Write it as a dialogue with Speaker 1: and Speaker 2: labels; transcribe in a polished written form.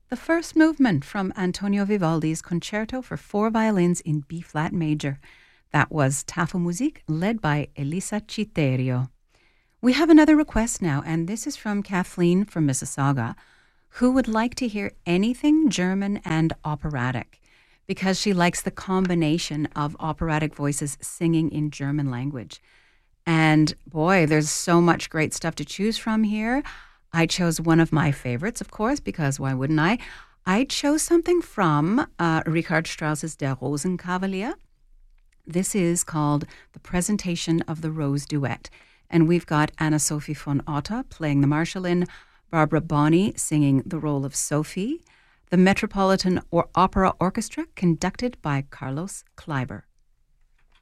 Speaker 1: the first movement from Antonio Vivaldi's Concerto for Four Violins in B-flat major. That was Tafelmusik, led by Elisa Citerio. We have another request now, and this is from Kathleen from Mississauga, who would like to hear anything German and operatic, because she likes the combination of operatic voices singing in German language. And boy, there's so much great stuff to choose from here. I chose one of my favorites, of course, because why wouldn't I? I chose something from Richard Strauss's Der Rosenkavalier. This is called The Presentation of the Rose Duet. And we've got Anna-Sophie von Otter playing the Marschallin, Barbara Bonney singing the role of Sophie, the Metropolitan Opera Orchestra conducted by Carlos Kleiber.